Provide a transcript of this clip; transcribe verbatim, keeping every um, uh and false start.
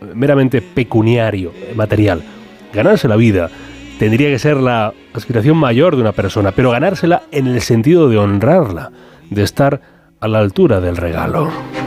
meramente pecuniario, material. Ganarse la vida tendría que ser la aspiración mayor de una persona, pero ganársela en el sentido de honrarla, de estar a la altura del regalo.